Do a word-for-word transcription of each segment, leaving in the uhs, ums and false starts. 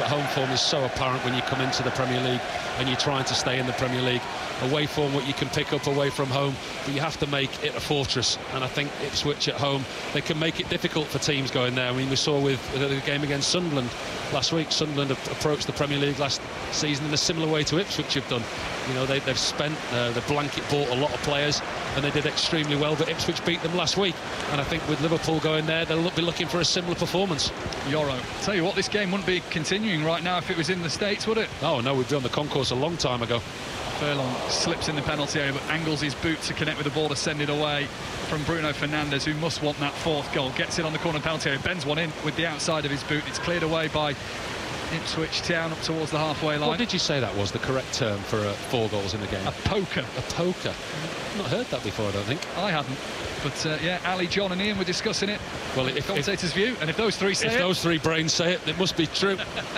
at home form is so apparent when you come into the Premier League and you're trying to stay in the Premier League. Away form, what you can pick up away from home, but you have to make it a fortress. And I think Ipswich at home, they can make it difficult for teams going there. I mean, we saw with the game against Sunderland last week. Sunderland approached the Premier League last season in a similar way to Ipswich have done. You know, they, they've spent uh, the blanket bought a lot of players, and they did extremely well. But Ipswich beat them last week, and I think with Liverpool going there, they'll be looking for a similar performance. Yoro, tell you what, this game wouldn't be continuing right now if it was in the States, would it? Oh no, we'd be on the concourse a long time ago. Furlong slips in the penalty area, but angles his boot to connect with the ball to send it away from Bruno Fernandes, who must want that fourth goal. Gets it on the corner penalty area, bends one in with the outside of his boot. It's cleared away by Ipswich Town up towards the halfway line. What did you say that was the correct term for uh, four goals in the game? A poker. A poker. I've not heard that before, I don't think. I hadn't. But uh, yeah, Ali, John and Ian were discussing it. Well, if, commentator's if, view, and if those three say if it... If those three brains say it, it must be true.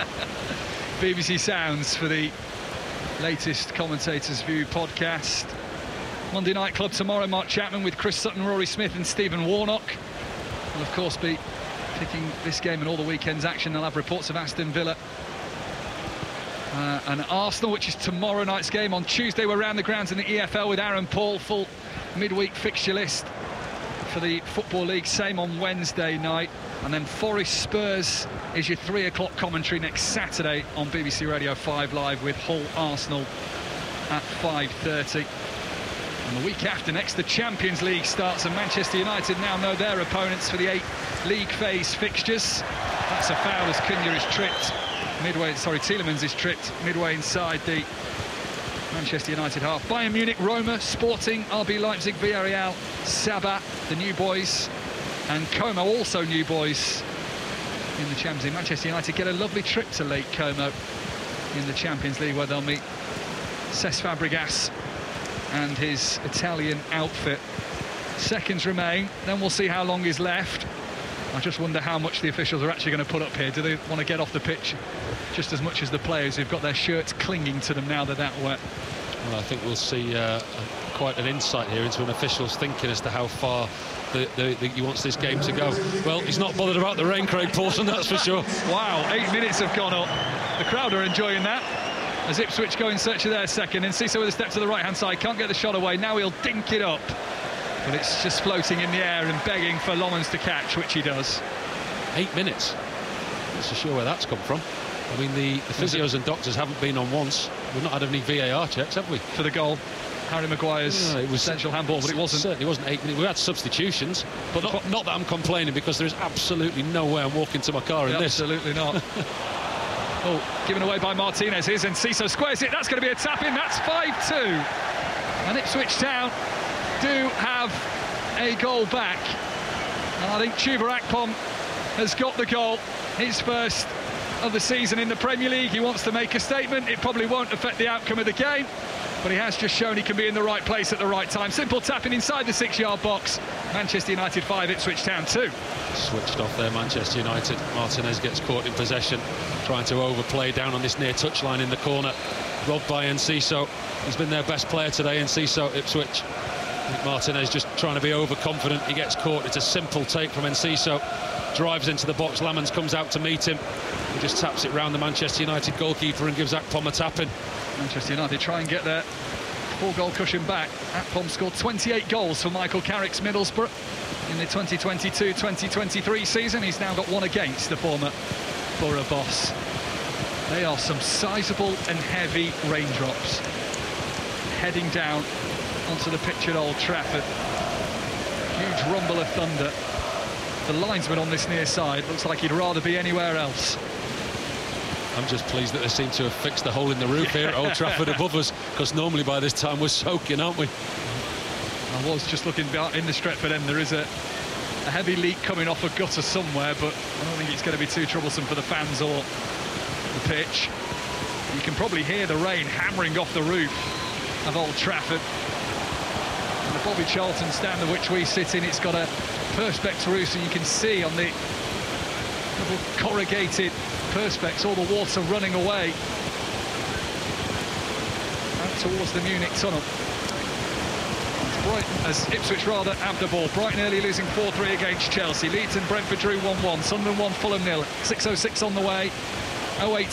B B C Sounds for the latest Commentator's View podcast. Monday Night Club tomorrow, Mark Chapman with Chris Sutton, Rory Smith and Stephen Warnock. We'll of course be picking this game and all the weekend's action. They'll have reports of Aston Villa uh, and Arsenal, which is tomorrow night's game. On Tuesday we're round the grounds in the E F L with Aaron Paul. Full midweek fixture list for the Football League, same on Wednesday night. And then Forest Spurs is your three o'clock commentary next Saturday on B B C Radio five Live with Hull Arsenal at five thirty. And the week after next, the Champions League starts, and Manchester United now know their opponents for the eight league phase fixtures. That's a foul as Cunha is tripped midway, sorry, Tielemans is tripped midway inside the Manchester United half. Bayern Munich, Roma, Sporting, R B Leipzig, Villarreal, Sabah, the new boys, and Como, also new boys in the Champions League. Manchester United get a lovely trip to Lake Como in the Champions League, where they'll meet Cesc Fabregas and his Italian outfit. Seconds remain, then we'll see how long is left. I just wonder how much the officials are actually going to put up here. Do they want to get off the pitch just as much as the players who've got their shirts clinging to them now they're that wet? Well, I think we'll see uh, quite an insight here into an official's thinking as to how far the, the, the, he wants this game to go. Well, he's not bothered about the rain, Craig Pawson, that's for sure. Wow, eight minutes have gone up. The crowd are enjoying that as Ipswich go in search of their second. And Enciso with a step to the right-hand side, can't get the shot away. Now he'll dink it up, but it's just floating in the air and begging for Lomans to catch, which he does. Eight minutes. Not so sure where that's come from. I mean, the, the physios and doctors haven't been on once. We've not had any V A R checks, have we? For the goal. Harry Maguire's yeah, it was essential handball, but it wasn't. Certainly wasn't eight minutes. We had substitutions, but not, not that I'm complaining, because there is absolutely no way I'm walking to my car in yeah, this. Absolutely not. Oh, given away by Martinez. Here's Enciso, squares it. That's going to be a tap-in. That's five two. And Ipswich Town do have a goal back. And I think Chuba Akpom has got the goal. His first of the season in the Premier League. He wants to make a statement. It probably won't affect the outcome of the game, but he has just shown he can be in the right place at the right time. Simple tapping inside the six-yard box. Manchester United five, Ipswich Town two. Switched off there, Manchester United. Martinez gets caught in possession, trying to overplay down on this near touchline in the corner. Robbed by Enciso. He's been their best player today, Enciso, Ipswich. I think Martinez just trying to be overconfident. He gets caught. It's a simple take from Enciso. Drives into the box. Lamans comes out to meet him. He just taps it round the Manchester United goalkeeper and gives Akpom a tap-in. Manchester United try and get their four-goal cushion back. Akpom scored twenty-eight goals for Michael Carrick's Middlesbrough in the twenty twenty-two twenty twenty-three season. He's now got one against the former Borough boss. They are some sizable and heavy raindrops heading down onto the pitch at Old Trafford. Huge rumble of thunder. The linesman on this near side looks like he'd rather be anywhere else. I'm just pleased that they seem to have fixed the hole in the roof here at Old Trafford above us, because normally by this time we're soaking, aren't we? I was just looking in the Stretford end. There is a, a heavy leak coming off a gutter somewhere, but I don't think it's going to be too troublesome for the fans or the pitch. You can probably hear the rain hammering off the roof of Old Trafford. And the Bobby Charlton stand of which we sit in, it's got a perspex roof, and you can see on the little corrugated perspex all the water running away out towards the Munich tunnel. Brighton, as Ipswich rather, have the ball. Brighton early losing four three against Chelsea. Leeds and Brentford drew one one. Sunderland one, Fulham nil. six oh six on the way. oh eight